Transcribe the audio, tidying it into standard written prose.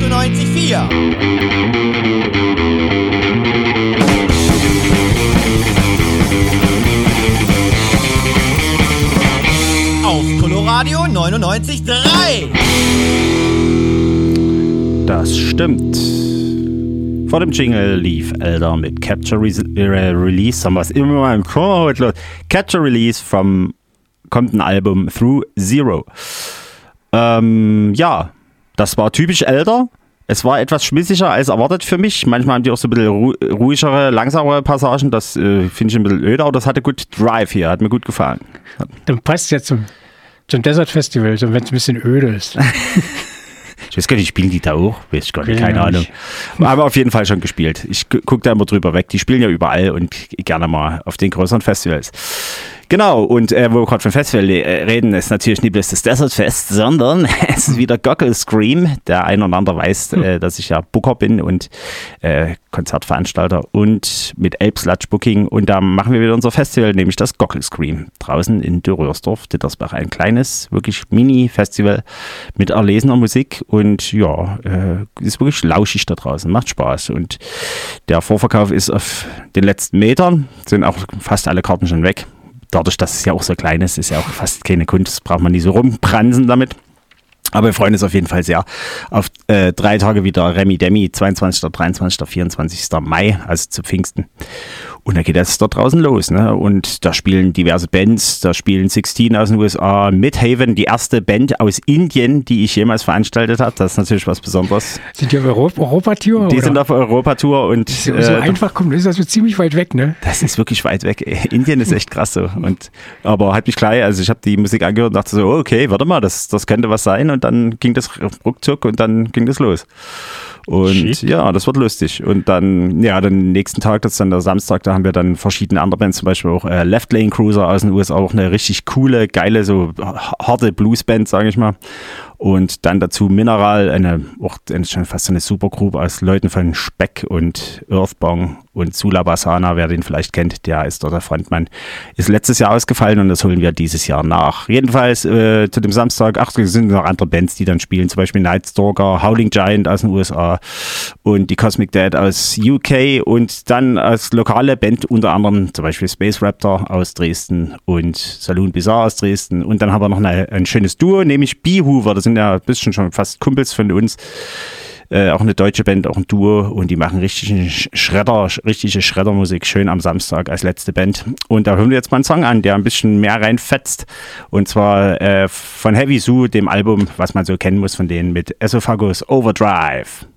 98,4. Auf Coloradio 99,3. Das stimmt. Vor dem Jingle lief Elder mit Capture Release. Haben wir es immer mal im Chor heute los. Capture Release kommt ein Album Through Zero. Ja, das war typisch Elder. Es war etwas schmissiger als erwartet für mich. Manchmal haben die auch so ein bisschen ruhigere, langsamere Passagen. Das finde ich ein bisschen öder, aber das hatte gut Drive hier. Hat mir gut gefallen. Dann passt es ja zum Desert Festival, so wenn es ein bisschen öde ist. Ich weiß gar nicht, spielen die da auch? Weiß ich gar nicht, keine Ahnung. Aber auf jeden Fall schon gespielt. Ich gucke da immer drüber weg. Die spielen ja überall und gerne mal auf den größeren Festivals. Genau, und wo wir gerade von Festival reden, ist natürlich nicht bloß das Desert Fest, sondern es ist wieder Goggle Scream. Der ein oder andere weiß, dass ich ja Booker bin und Konzertveranstalter und mit Elbslatsch Booking. Und da machen wir wieder unser Festival, nämlich das Goggle Scream. Draußen in Dürrörsdorf, Dittersbach. Ein kleines, wirklich Mini-Festival mit erlesener Musik. Und ja, ist wirklich lauschig da draußen, macht Spaß. Und der Vorverkauf ist auf den letzten Metern, sind auch fast alle Karten schon weg. Dadurch, dass es ja auch so klein ist, ist ja auch fast keine Kunst, braucht man nicht so rumbransen damit. Aber wir freuen uns auf jeden Fall sehr auf 3 Tage wieder Remi Demi, 22., 23., 24. Mai, also zu Pfingsten. Und da geht es dort draußen los, ne? Und da spielen diverse Bands, da spielen 16 aus den USA, Midhaven, die erste Band aus Indien, die ich jemals veranstaltet habe. Das ist natürlich was Besonderes. Sind die auf Europatour? Die sind auf Europatour und so einfach kommt, ist das so ziemlich weit weg, ne? Das ist wirklich weit weg. Indien ist echt krass so. Aber hat mich gleich, also ich habe die Musik angehört und dachte so, okay, warte mal, das könnte was sein. Und dann ging das ruckzuck und dann ging das los. Und ja, das wird lustig. Und dann, ja, den nächsten Tag, das ist dann der Samstag, da haben wir dann verschiedene andere Bands, zum Beispiel auch Left Lane Cruiser aus den USA, auch eine richtig coole, geile, so harte Bluesband, sage ich mal. Und dann dazu Mineral, auch schon fast so eine Supergroup aus Leuten von Speck und Earthbong und Sula Basana, wer den vielleicht kennt, der ist dort der Frontmann. Ist letztes Jahr ausgefallen und das holen wir dieses Jahr nach. Jedenfalls zu dem Samstag, sind noch andere Bands, die dann spielen, zum Beispiel Night Stalker, Howling Giant aus den USA und die Cosmic Dead aus UK und dann als lokale Band unter anderem zum Beispiel Space Raptor aus Dresden und Saloon Bizarre aus Dresden und dann haben wir noch ein schönes Duo, nämlich Beehoover, das sind ja ein bisschen schon fast Kumpels von uns. Auch eine deutsche Band, auch ein Duo und die machen richtige Schreddermusik, schön am Samstag als letzte Band. Und da hören wir jetzt mal einen Song an, der ein bisschen mehr reinfetzt und zwar von Heavy Zoo, dem Album, was man so kennen muss von denen mit Esophagus Overdrive.